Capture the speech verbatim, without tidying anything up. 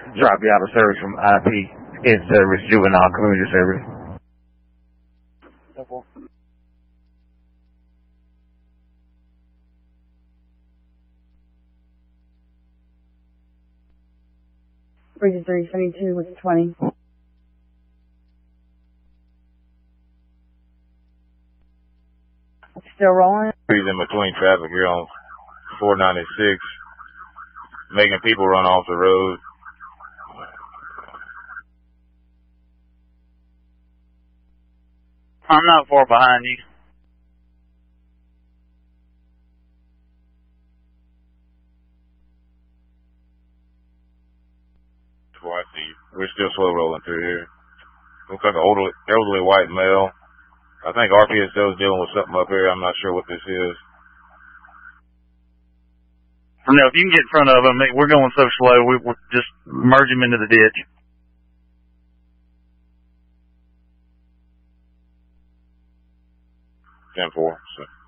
drop you out of service from I P in service, juvenile community service. Bridge three seventy-two with twenty. Still rolling? He's in between traffic here on four ninety-six, making people run off the road. I'm not far behind you. Well, I see you. We're still slow rolling through here. Looks like an elderly, elderly white male. I think R P S O is dealing with something up here. I'm not sure what this is. No, if you can get in front of them, we're going so slow, we, we'll just merge them into the ditch. ten four. So.